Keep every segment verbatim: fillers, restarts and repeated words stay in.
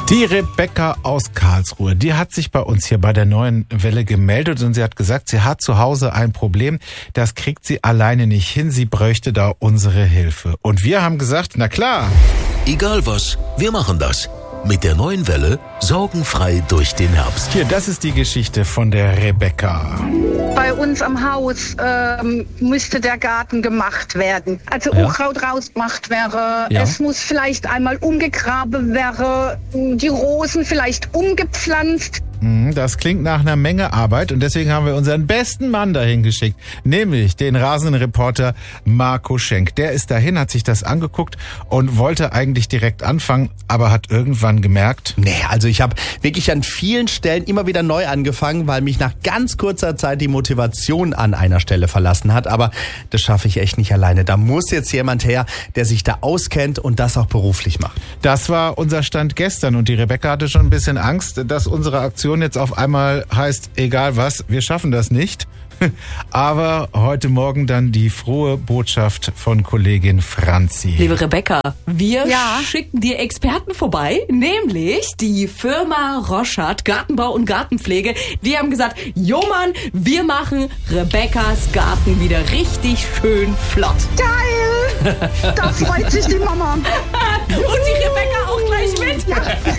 Die Rebecca aus Karlsruhe, die hat sich bei uns hier bei der Neuen Welle gemeldet und sie hat gesagt, sie hat zu Hause ein Problem, das kriegt sie alleine nicht hin, sie bräuchte da unsere Hilfe. Und wir haben gesagt, na klar. Egal was, wir machen das. Mit der Neuen Welle sorgenfrei durch den Herbst. Hier, das ist die Geschichte von der Rebecca. Bei uns am Haus ähm, müsste der Garten gemacht werden. Also Ja. Unkraut rausgemacht wäre. Ja. Es muss vielleicht einmal umgegraben wäre. Die Rosen vielleicht umgepflanzt. Mhm, Das klingt nach einer Menge Arbeit und deswegen haben wir unseren besten Mann dahin geschickt, nämlich den Rasenreporter Marco Schenk. Der ist dahin, hat sich das angeguckt und wollte eigentlich direkt anfangen, aber hat irgendwann gemerkt, Nee, also ich habe wirklich an vielen Stellen immer wieder neu angefangen, weil mich nach ganz kurzer Zeit die Motivation an einer Stelle verlassen hat. Aber das schaffe ich echt nicht alleine. Da muss jetzt jemand her, der sich da auskennt und das auch beruflich macht. das war unser Stand gestern und die Rebecca hatte schon ein bisschen Angst, dass unsere Aktion jetzt auf einmal heißt, egal was, wir schaffen das nicht. Aber heute Morgen dann die frohe Botschaft von Kollegin Franzi. Liebe Rebecca, wir Ja? schicken dir Experten vorbei, nämlich die Firma Roschardt Gartenbau und Gartenpflege. Die haben gesagt, jo Mann, wir machen Rebeccas Garten wieder richtig schön flott. Geil! Da freut sich die Mama. Und die Rebecca auch gleich mit.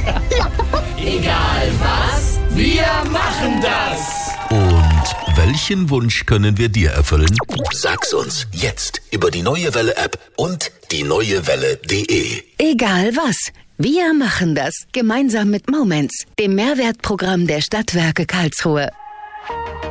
Egal was, wir machen das. Und welchen Wunsch können wir dir erfüllen? Sag's uns jetzt über die Neue Welle App und die neue welle punkt de. Egal was. Wir machen das. Gemeinsam mit Moments, dem Mehrwertprogramm der Stadtwerke Karlsruhe.